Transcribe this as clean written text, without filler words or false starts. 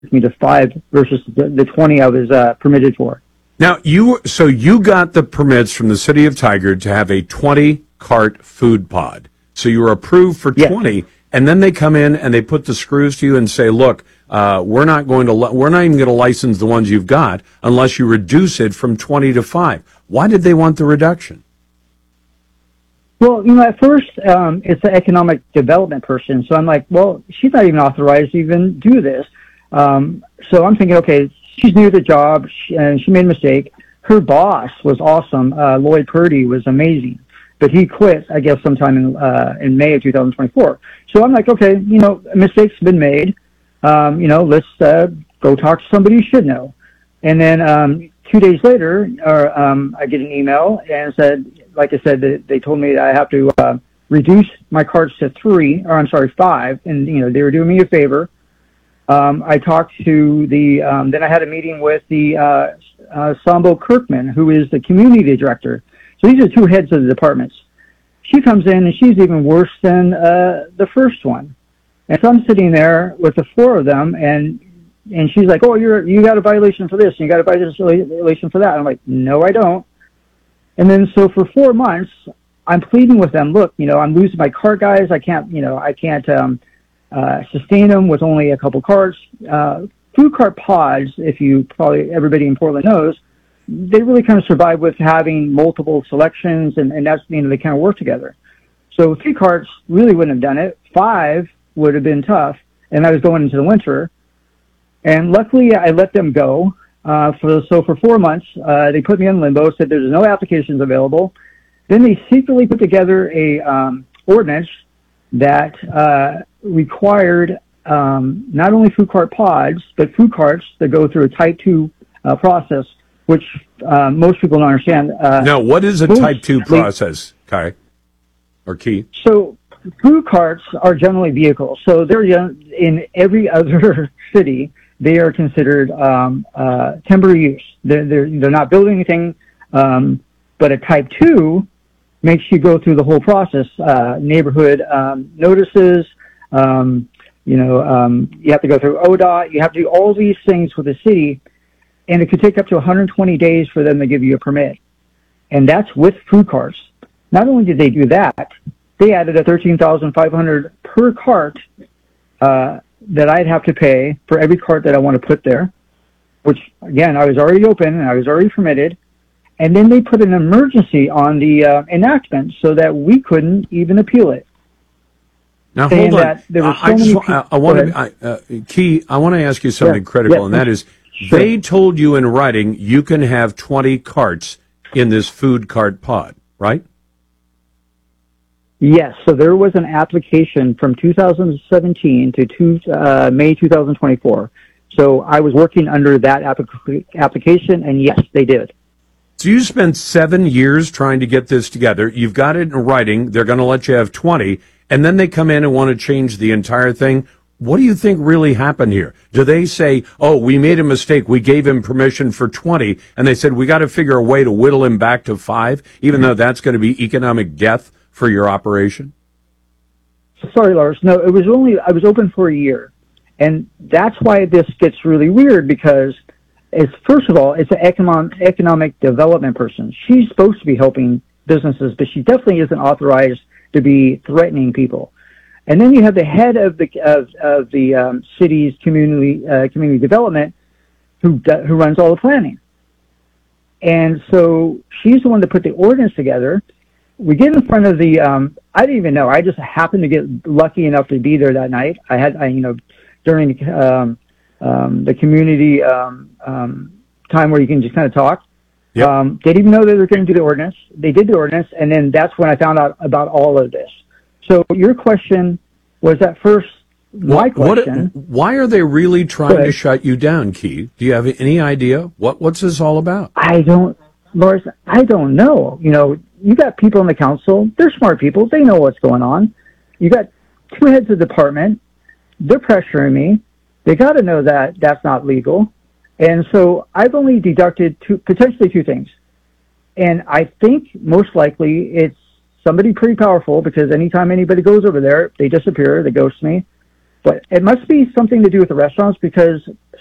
me to 5 versus the 20 I was permitted for. Now, you got the permits from the city of Tigard to have a 20-cart food pod. So you were approved for 20, yes. And then they come in and they put the screws to you and say, look, we're not even going to license the ones you've got unless you reduce it from 20 to 5. Why did they want the reduction? Well, at first, it's an economic development person. So I'm like, well, she's not even authorized to even do this. So I'm thinking, okay, she's new to the job, and she made a mistake. Her boss was awesome. Lloyd Purdy was amazing. But he quit, I guess, sometime in May of 2024. So I'm like, okay, a mistake's been made. Let's go talk to somebody you should know. And then 2 days later, I get an email and said, like I said, they told me that I have to reduce my carts to 5, and they were doing me a favor. I talked to then I had a meeting with the Sambo Kirkman, who is the community director. So these are two heads of the departments. She comes in and she's even worse than the first one. And so I'm sitting there with the 4 of them, and she's like, "Oh, you got a violation for this, and you got a violation for that." And I'm like, "No, I don't." And then so for 4 months, I'm pleading with them. Look, I'm losing my cart, guys. I can't sustain them with only a couple carts. Food cart pods, everybody in Portland knows, they really kind of survive with having multiple selections, and that's, they kind of work together. So 3 carts really wouldn't have done it. 5 would have been tough, and I was going into the winter. And luckily, I let them go. For 4 months, they put me in limbo, said there's no applications available. Then they secretly put together a ordinance that required not only food cart pods, but food carts that go through a Type 2 process, which most people don't understand. Now, what is a Type 2 process, Kai, or Key? So food carts are generally vehicles. So they're in every other city. They are considered temporary use. They're not building anything, but a Type 2 makes you go through the whole process, neighborhood notices. You have to go through ODOT. You have to do all these things with the city, and it could take up to 120 days for them to give you a permit. And that's with food carts. Not only did they do that, they added a $13,500 per cart that I'd have to pay for every cart that I want to put there, which, again, I was already open and I was already permitted. And then they put an emergency on the enactment so that we couldn't even appeal it. Now, hold on. Key, I want to ask you something critical, and that is, they told you in writing you can have 20 carts in this food cart pod, right? Yes. So there was an application from 2017 to May 2024. So I was working under that application, and yes, they did. So you spent 7 years trying to get this together. You've got it in writing. They're going to let you have 20, and then they come in and want to change the entire thing. What do you think really happened here? Do they say, oh, we made a mistake, we gave him permission for 20, and they said, we got to figure a way to whittle him back to 5, even though that's going to be economic death for your operation? Sorry, Lars. No, I was open for a year. And that's why this gets really weird, because first of all, it's an economic development person. She's supposed to be helping businesses, but she definitely isn't authorized to be threatening people. And then you have the head of the city's community development who runs all the planning. And so she's the one that put the ordinance together. We get in front of the I didn't even know. I just happened to get lucky enough to be there that night. During the community time where you can just kind of talk. Yep. Didn't even know they were going to do the ordinance. They did the ordinance, and then that's when I found out about all of this. So your question was at first my question. Why are they really trying to shut you down, Key? Do you have any idea? What's this all about? Lars, I don't know. You got people in the council. They're smart people. They know what's going on. You got 2 heads of department. They're pressuring me. They got to know that that's not legal. And so I've only deducted potentially 2 things. And I think most likely it's somebody pretty powerful, because anytime anybody goes over there, they disappear, they ghost me. But it must be something to do with the restaurants, because